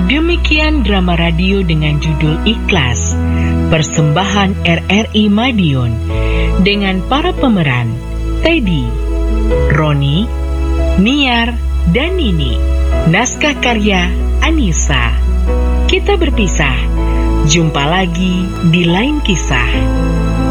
Demikian drama radio dengan judul Ikhlas, persembahan RRI Madiun, dengan para pemeran Teddy, Roni, Niar, dan Nini. Naskah karya Anissa. Kita berpisah. Jumpa lagi di lain kisah.